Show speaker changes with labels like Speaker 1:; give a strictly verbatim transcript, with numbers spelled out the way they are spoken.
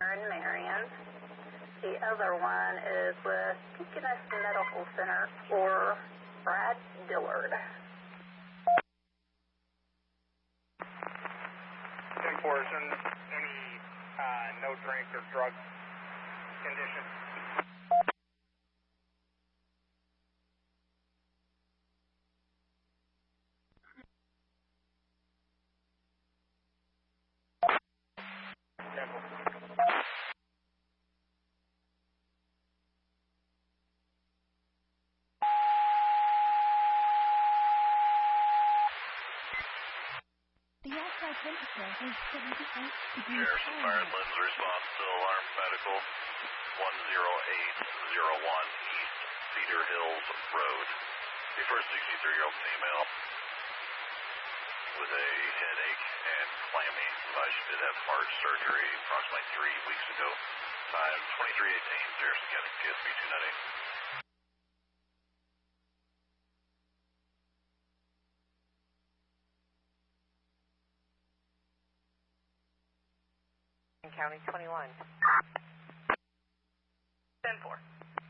Speaker 1: in Marion. The other one is with Deaconess Medical Center or Brad Dillard.
Speaker 2: ten four, is there any uh, no drink or drug condition?
Speaker 3: The outside temperature is seventy-eight degrees
Speaker 4: Sheriff's and Firelands response to alarm medical one zero eight zero one East Cedar Hills Road. The first sixty-three-year-old female with a headache and clammy. Uh, she did have heart surgery approximately three weeks ago. Time twenty-three eighteen, Jefferson County T S B two ninety-eight.
Speaker 5: County twenty-one.
Speaker 2: ten four.